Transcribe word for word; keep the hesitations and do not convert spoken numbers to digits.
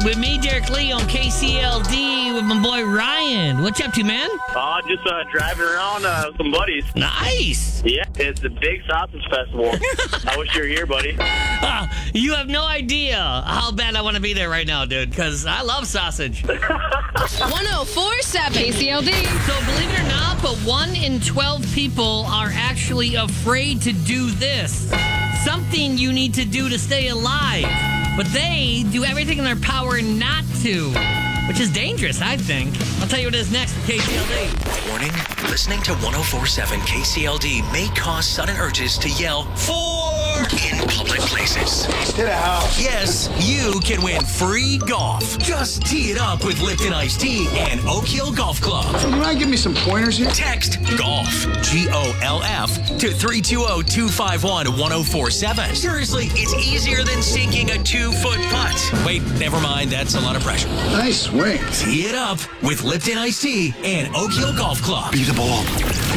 with me, Derek Lee, on K C L D with my boy Ryan. What you up to, man? Uh, just uh, driving around uh, with some buddies. Nice. Yeah, it's a big sausage festival. I wish you were here, buddy. Uh, you have no idea how bad I want to be there right now, dude, because I love sausage. one oh four point seven K C L D. So believe it or not, but one in twelve people are actually afraid to do this. Something you need to do to stay alive. But they do everything in their power not to, which is dangerous, I think. I'll tell you what it is next with K C L D. Warning, listening to one oh four point seven K C L D may cause sudden urges to yell, "Four!" in public places. Get out. Yes, you can win free golf. Just tee it up with Lipton Iced Tea and Oak Hill Golf Club. You mind give me some pointers here? Text GOLF, G O L F, to three two zero, two five one, one oh four seven. Seriously, it's easier than sinking a two-foot putt. Wait, never mind, that's a lot of pressure. Nice swing. Tee it up with Lipton Iced Tea and Oak Hill Golf Club. Be the ball.